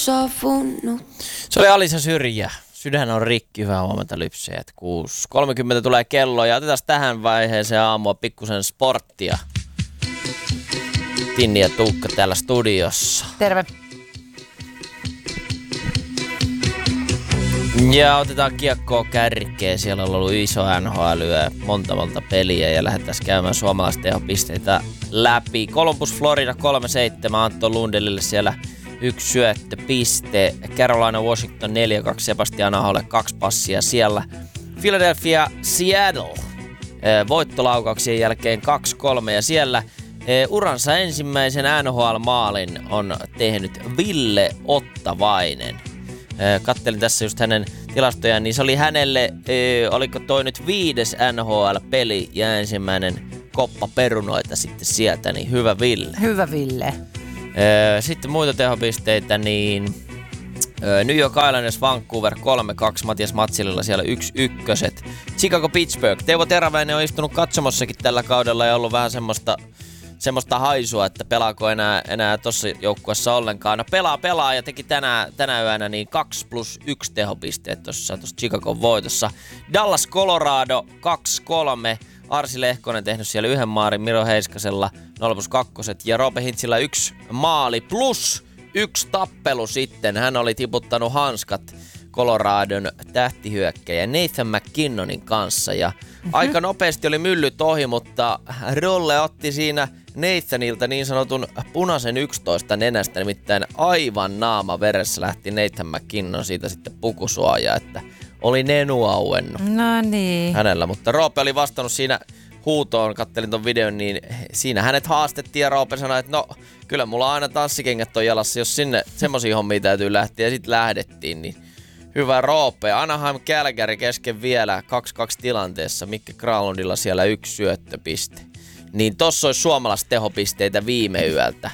saapunut. Se oli Alisa Syrjä. Sydän on rikki, hyvää huomenta lypseet. 6.30 tulee kello ja otetaan tähän vaiheeseen aamua pikkusen sporttia. Tinni ja Tuukka täällä studiossa. Terve. Ja otetaan kiekkoa kärkeen. Siellä on ollut iso NHL-lyö, monta peliä ja lähdetään käymään suomalaisten tehopisteitä läpi. Columbus, Florida 3-7, Antto Lundelille siellä 1 syöttöpiste. Carolina, Washington 4-2, Sebastian Aholle 2 passia siellä. Philadelphia, Seattle voittolaukauksien jälkeen 2-3 ja siellä uransa ensimmäisen NHL-maalin on tehnyt Ville Ottavainen. Kattelin tässä just hänen tilastojaan, niin se oli hänelle, oliko toi nyt 5. NHL-peli ja ensimmäinen koppa perunoita sitten sieltä, niin hyvä Ville. Hyvä Ville. Sitten muita tehopisteitä, niin New York Islanders, Vancouver 3-2, Matias Matsililla siellä 1-1. Chicago, Pittsburgh. Teuvo Teräväinen on istunut katsomossakin tällä kaudella ja ollut vähän semmoista haisua, että pelaako enää tossa joukkueessa ollenkaan. No pelaa ja teki tänä yönä niin 2+1 tehopisteet tuossa Chicagon voitossa. Dallas, Colorado 2-3. Arsi Lehkonen tehnyt siellä 1 maalin, Miro Heiskasella 0+2 ja Roope Hintzillä 1 maali plus 1 tappelu sitten. Hän oli tiputtanut hanskat Coloradon tähtihyökkäjä Nathan McKinnonin kanssa ja aika nopeasti oli myllyt ohi, mutta Rolle otti siinä Nathanilta niin sanotun punaisen 11 nenästä, nimittäin aivan naama veressä lähti Nathan McKinnon siitä sitten pukusuojaa, että oli nenu auennut hänellä, mutta Roope oli vastannut siinä huutoon, kattelin ton videon, niin siinä hänet haastettiin ja Roope sanoi, että no kyllä mulla aina tanssikengät on jalassa, jos sinne semmosia hommia täytyy lähteä ja sitten lähdettiin, niin hyvä Roope. Anaheim Calgary kesken vielä 2-2 tilanteessa, Mikke Granlundilla siellä 1 syöttöpiste. Niin tossa olisi suomalaiset tehopisteitä viime yöltä.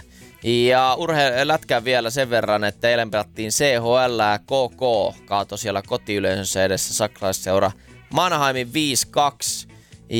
Ja lätkään vielä sen verran, että eilen pelattiin CHL ja KK kaato siellä kotiyleisönsä edessä saksalaisseura Mannheimin 5-2.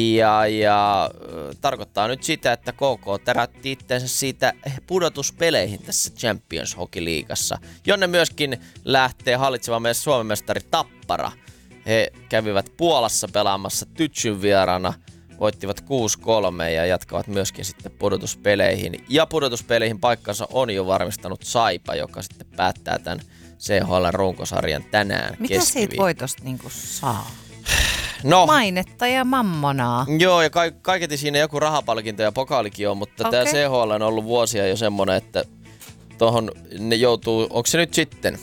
Ja tarkoittaa nyt sitä, että KK tärätti itseensä siitä pudotuspeleihin tässä Champions Hockey-liigassa, jonne myöskin lähtee hallitseva Suomen mestari Tappara. He kävivät Puolassa pelaamassa Tytschyn vieraana, voittivat 6-3 ja jatkavat myöskin sitten pudotuspeleihin. Ja pudotuspeleihin paikkansa on jo varmistanut Saipa, joka sitten päättää tämän CHL-runkosarjan tänään. Mitä siitä voitosta saa? No, mainetta ja mammonaa. Joo, ja kaiketi siinä joku rahapalkinto ja pokaalikin on, mutta tämä CHL on ollut vuosia jo semmoinen, että tohon ne joutuu, onko se nyt sitten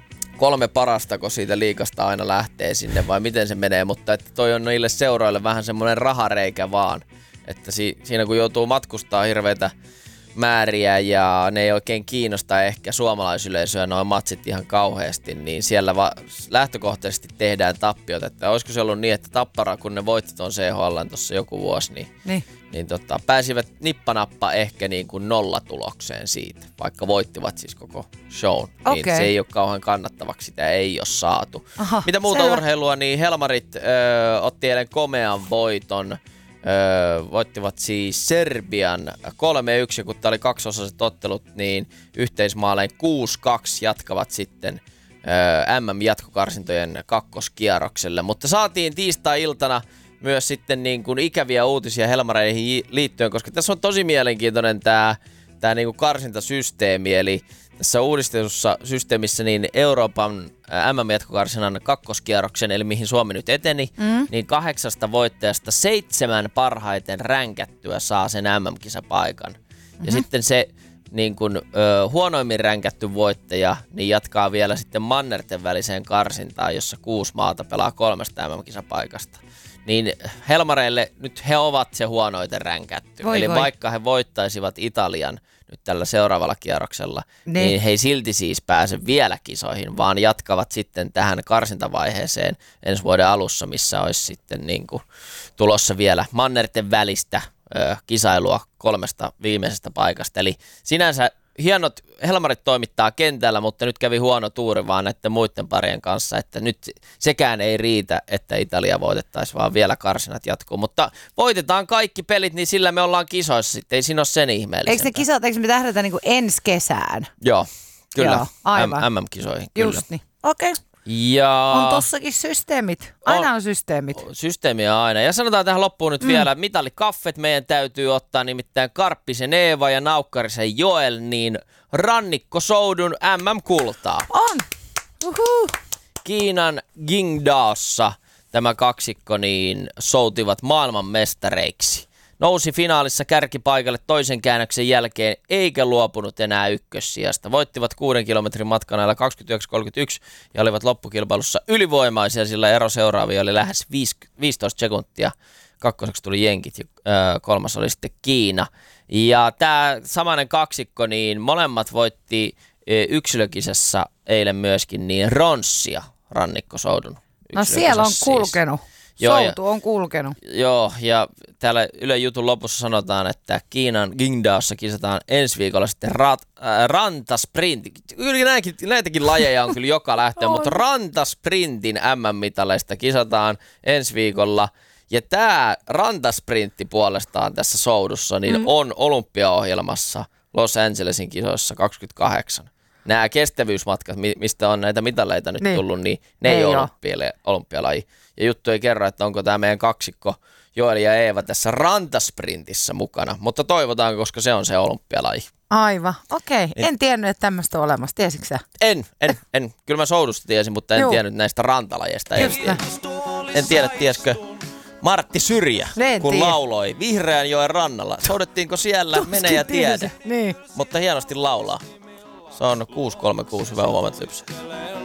3 parasta, kun siitä liigasta aina lähtee sinne vai miten se menee, mutta että toi on niille seuroille vähän semmoinen rahareikä vaan, että siinä kun joutuu matkustaa hirveitä määriä ja ne ei oikein kiinnosta ehkä suomalaisyleisöä noin matsit ihan kauheasti, niin siellä lähtökohtaisesti tehdään tappiot. Että olisiko se ollut niin, että Tappara, kun ne voitti tuon CHL tuossa joku vuosi, niin pääsivät nippanappa ehkä niin kuin nollatulokseen siitä, vaikka voittivat siis koko shown. Niin se ei ole kauhean kannattavaksi, sitä ei ole saatu. Aha, mitä muuta urheilua, niin Helmarit otti eilen komean voiton. Voittivat siis Serbian 3-1, kun tämä oli 2-osaiset ottelut, niin yhteismaaleen 6-2 jatkavat sitten MM-jatkokarsintojen kakkoskierrokselle. Mutta saatiin tiistai-iltana myös sitten niin kuin ikäviä uutisia Helmareihin liittyen, koska tässä on tosi mielenkiintoinen tämä niin kuin karsintasysteemi, eli tässä uudistetussa systeemissä niin Euroopan MM-jatkokarsinnan kakkoskierroksen, eli mihin Suomi nyt eteni, niin 8 voittajasta 7 parhaiten ränkättyä saa sen MM-kisapaikan. Ja sitten se niin kun, huonoimmin ränkätty voittaja niin jatkaa vielä sitten mannerten väliseen karsintaan, jossa 6 maata pelaa 3 MM-kisapaikasta. Niin Helmareille nyt he ovat se huonoiten ränkätty. Eli vaikka he voittaisivat Italian nyt tällä seuraavalla kierroksella, niin he ei silti siis pääse vielä kisoihin, vaan jatkavat sitten tähän karsintavaiheeseen ensi vuoden alussa, missä olisi sitten niin kuin tulossa vielä mannerten välistä kisailua 3 viimeisestä paikasta. Eli sinänsä hienot Helmarit toimittaa kentällä, mutta nyt kävi huono tuuri vaan näiden muiden parien kanssa, että nyt sekään ei riitä, että Italia voitettaisiin, vaan vielä karsinat jatkuu. Mutta voitetaan kaikki pelit, niin sillä me ollaan kisoissa sitten, ei siinä ole sen ihmeellisempää. Eikö me tähdätä niin kuin ensi kesään? Joo. Kyllä, Joo, aivan. MM-kisoihin. Kyllä. Just niin. Okei. Ja On tossakin systeemit. Aina on systeemit. systeemiä aina. Ja sanotaan tähän loppuun nyt vielä, mitallikaffet meidän täytyy ottaa, nimittäin Karppisen Eeva ja Naukkarisen Joel, niin rannikkosoudun MM-kultaa. On. Kiinan Qingdaossa tämä kaksikko niin soutivat maailmanmestareiksi. Nousi finaalissa kärkipaikalle toisen käännöksen jälkeen, eikä luopunut enää ykkössijasta. Voittivat 6 kilometrin matkan ajalla 29.31 ja olivat loppukilpailussa ylivoimaisia, sillä ero seuraavia oli lähes 15 sekuntia. Kakkoseksi tuli jenkit ja kolmas oli sitten Kiina. Ja tämä samainen kaksikko, niin molemmat voitti yksilökisessä eilen myöskin niin ronssia rannikkosoudun. No siellä on kulkenut. Soutu on kulkenut. Joo, ja täällä Ylen jutun lopussa sanotaan, että Kiinan Qingdaossa kisataan ensi viikolla sitten rantasprintti. Kyllä näitäkin lajeja on kyllä joka lähtöön, mutta rantasprintin MM-mitaleista kisataan ensi viikolla. Ja tämä rantasprintti puolestaan tässä soudussa niin on olympiaohjelmassa Los Angelesin kisoissa 28. Nämä kestävyysmatkat, mistä on näitä mitaleita nyt tullut, niin ne ei ole olympialaji. Ja juttu ei kerro, että onko tämä meidän kaksikko Joel ja Eeva tässä rantasprintissä mukana, mutta toivotaan, koska se on se olympialaji. Aivan, okei. En tiennyt, että tämmöistä on olemassa. Tiesitkö sä? En. Kyllä mä soudusta tiesin, mutta en tiennyt näistä rantalajeista. En tiedä, tiesikö Martti Syrjä, kun lauloi Vihreänjoen rannalla. Soudettiinko siellä? Mene ja tiedä. Niin. Mutta hienosti laulaa. Se on 636, hyvää huomenta Lypsä.